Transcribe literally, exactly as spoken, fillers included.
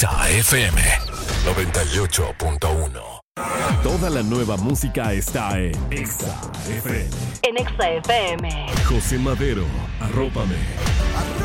Exa F M noventa y ocho punto uno. Toda la nueva música está en Exa F M. En Exa F M. José Madero, arrópame.